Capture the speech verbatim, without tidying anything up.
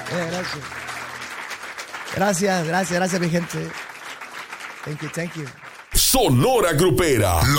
Yeah, gracias. Gracias, gracias, gracias, mi gente. Thank you, thank you. Sonora Grupera.